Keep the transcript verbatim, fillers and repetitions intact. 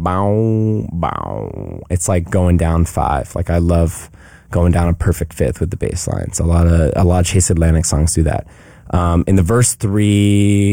bow, bow. It's like going down five. Like I love going down a perfect fifth with the bass lines. A lot of a lot of Chase Atlantic songs do that. Um, in the verse three,